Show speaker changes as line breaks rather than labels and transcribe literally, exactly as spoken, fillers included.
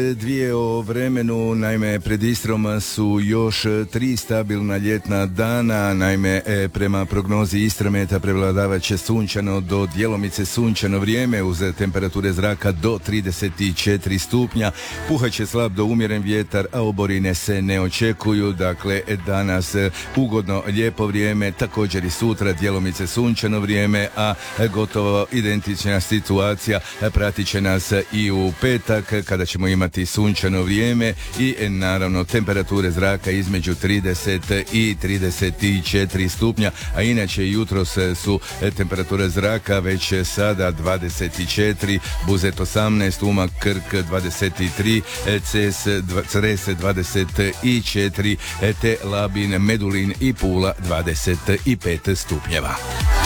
Dvije o vremenu, naime pred Istrom su još tri stabilna ljetna dana, naime prema prognozi Istrometa prevladavat će sunčano do djelomice sunčano vrijeme uz temperature zraka do trideset četiri stupnja, puhat će slab do umjeren vjetar, a oborine se ne očekuju, dakle danas ugodno lijepo vrijeme, također i sutra djelomice sunčano vrijeme, a gotovo identična situacija pratit će nas i u petak kada ćemo imati sunčano vrijeme i naravno temperature zraka između trideset i trideset četiri stupnja, a inače jutros su temperature zraka već sada dvadeset četiri, Buzet osamnaest, Umag, Krk dvadeset tri, Ces, Cres dvadeset četiri, te Labin, Medulin i Pula dvadeset pet stupnjeva.